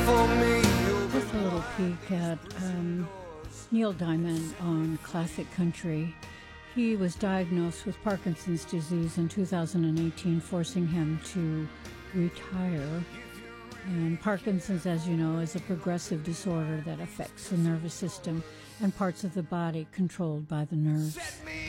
for me. Just a little peek at Neil Diamond on Classic Country. He was diagnosed with Parkinson's disease in 2018, forcing him to retire. And Parkinson's, as you know, is a progressive disorder that affects the nervous system and parts of the body controlled by the nerves.